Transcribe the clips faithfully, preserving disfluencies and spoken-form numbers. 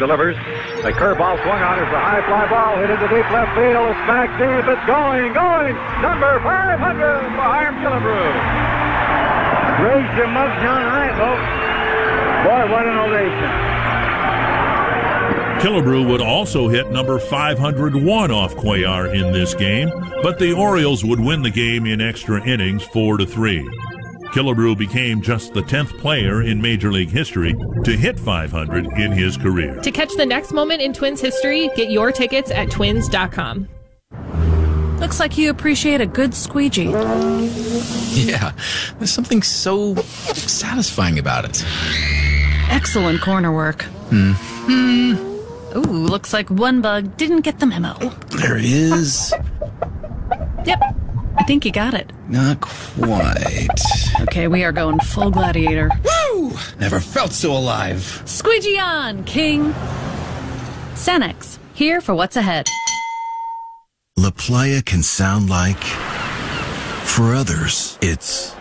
delivers. A curveball swung on as the high fly ball hit into deep left field. It's back deep. It's going, going. Number five hundred for Hiram Killebrew. Raise your mugs on high, folks. Boy, what an ovation. Killebrew would also hit number five hundred one off Cuellar in this game, but the Orioles would win the game in extra innings four to three. Killebrew became just the tenth player in Major League history to hit five hundred in his career. To catch the next moment in Twins history, get your tickets at twins dot com. Looks like you appreciate a good squeegee. Yeah, there's something so satisfying about it. Excellent corner work. Hmm. Ooh, looks like one bug didn't get the memo. Oh, there it is. Yep, I think you got it. Not quite. Okay, we are going full gladiator. Woo! Never felt so alive. Squeegee on, King. Sanex, here for what's ahead. La Playa can sound like, for others, it's...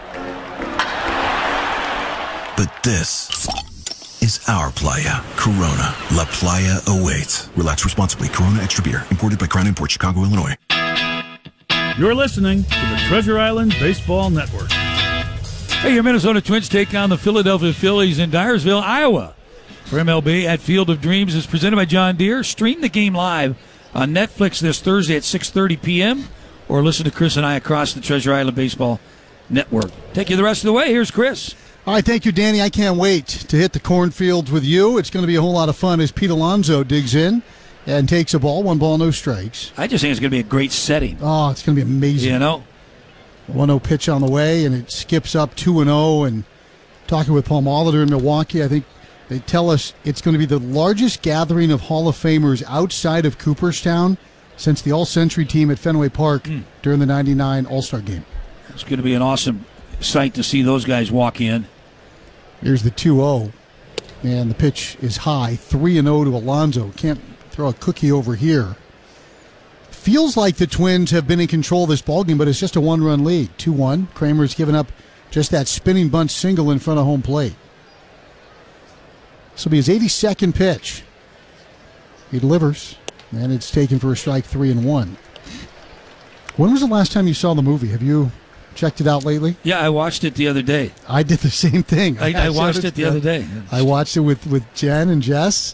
But this is our playa. Corona. La Playa awaits. Relax responsibly. Corona Extra Beer. Imported by Crown Imports, Chicago, Illinois. You're listening to the Treasure Island Baseball Network. Hey, your Minnesota Twins take on the Philadelphia Phillies in Dyersville, Iowa. For M L B at Field of Dreams is presented by John Deere. Stream the game live on Netflix this Thursday at six thirty p.m. or listen to Chris and I across the Treasure Island Baseball Network. Take you the rest of the way. Here's Chris. All right, thank you, Danny. I can't wait to hit the cornfields with you. It's going to be a whole lot of fun as Pete Alonso digs in and takes a ball. One ball, no strikes. I just think it's going to be a great setting. Oh, it's going to be amazing. You know? one oh pitch on the way, and it skips up two and oh. And talking with Paul Molitor in Milwaukee, I think they tell us it's going to be the largest gathering of Hall of Famers outside of Cooperstown since the All-Century team at Fenway Park mm. during the ninety-nine All-Star Game. It's going to be an awesome sight to see those guys walk in. Here's the two oh, and the pitch is high, three and oh to Alonso. Can't throw a cookie over here. Feels like the Twins have been in control of this ballgame, but it's just a one-run lead, two one. Kramer's given up just that spinning bunt single in front of home plate. This will be his eighty-second pitch. He delivers, and it's taken for a strike, three and one. When was the last time you saw the movie? Have you checked it out lately? Yeah, I watched it the other day. I did the same thing. I, I, I watched it, it the other day. I watched it with, with Jen and Jess.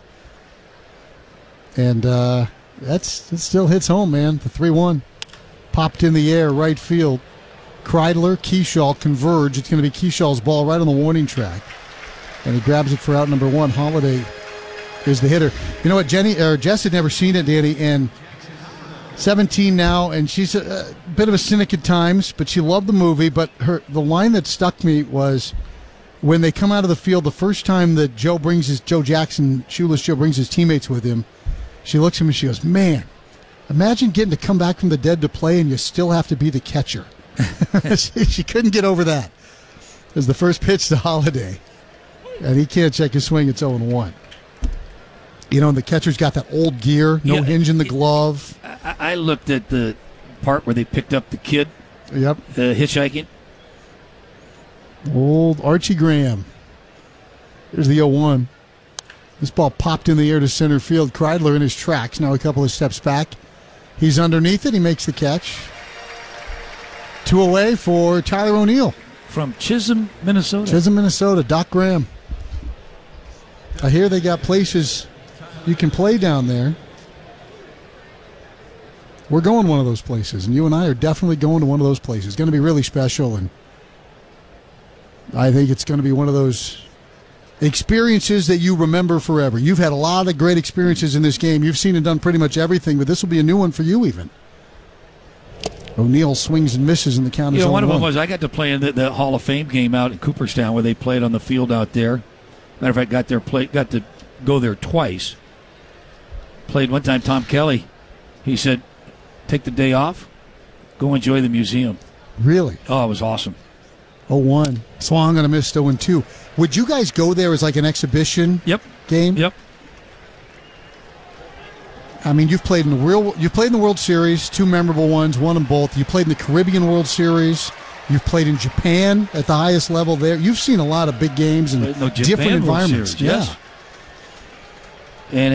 And uh, that's it still hits home, man. The three one. Popped in the air, right field. Kreidler, Keyshaw converge. It's going to be Keyshaw's ball right on the warning track. And he grabs it for out number one. Holiday is the hitter. You know what, Jenny or Jess had never seen it, Danny, and seventeen now, and she's a, a bit of a cynic at times, but she loved the movie. But her the line that stuck me was when they come out of the field the first time that Joe brings his Joe Jackson, Shoeless Joe brings his teammates with him. She looks at him and she goes, "Man, imagine getting to come back from the dead to play, and you still have to be the catcher." she, she couldn't get over that. It was the first pitch to Holiday, and he can't check his swing. It's oh and one. You know, and the catcher's got that old gear, no yeah, hinge in the glove. I, I looked at the part where they picked up the kid. Yep. Uh, hitchhiking. Old Archie Graham. Here's the oh one. This ball popped in the air to center field. Kreidler in his tracks. Now a couple of steps back. He's underneath it. He makes the catch. Two away for Tyler O'Neill. From Chisholm, Minnesota. Chisholm, Minnesota. Doc Graham. I hear they got places you can play down there. We're going one of those places, and you and I are definitely going to one of those places. It's going to be really special, and I think it's going to be one of those experiences that you remember forever. You've had a lot of great experiences in this game. You've seen and done pretty much everything, but this will be a new one for you even. O'Neill swings and misses, and the count is yeah, oh one of one. them was I got to play in the, the Hall of Fame game out in Cooperstown where they played on the field out there. Matter of fact, got there play, got to go there twice. Played one time. Tom Kelly, he said, "Take the day off, go enjoy the museum." Really? Oh, it was awesome. oh one. Swung on a missed oh and two. Would you guys go there as like an exhibition yep. game? Yep. I mean, you've played in the real. You played in the World Series, two memorable ones, won them both. You played in the Caribbean World Series. You've played in Japan at the highest level there. You've seen a lot of big games and no, different environments. Series, yes. Yeah. And